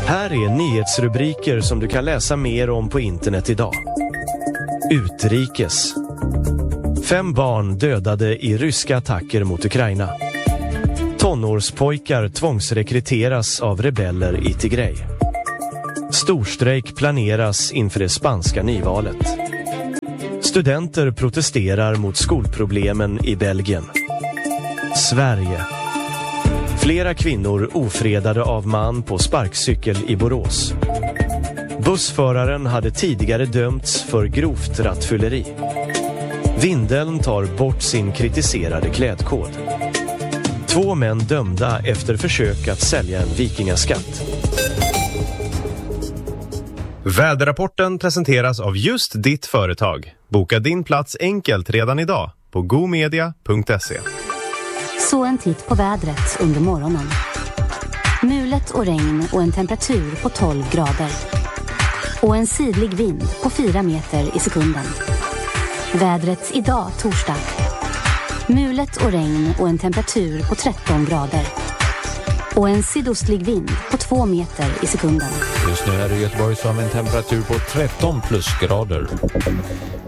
Här är nyhetsrubriker som du kan läsa mer om på internet idag. Utrikes. 5 barn dödade i ryska attacker mot Ukraina. Tonårspojkar tvångsrekryteras av rebeller i Tigray. Storstrejk planeras inför det spanska nyvalet. Studenter protesterar mot skolproblemen i Belgien. Sverige. Flera kvinnor ofredade av man på sparkcykel i Borås. Bussföraren hade tidigare dömts för grovt rattfylleri. Vindeln tar bort sin kritiserade klädkod. 2 män dömda efter försök att sälja en vikingaskatt. Väderrapporten presenteras av just ditt företag. Boka din plats enkelt redan idag på gomedia.se. Så en titt på vädret under morgonen. Mulet och regn och en temperatur på 12 grader. Och en sydlig vind på 4 meter i sekunden. Vädret idag torsdag. Mulet och regn och en temperatur på 13 grader. Och en sydostlig vind på 2 meter i sekunden. Just nu är det Göteborg som en temperatur på 13 plusgrader.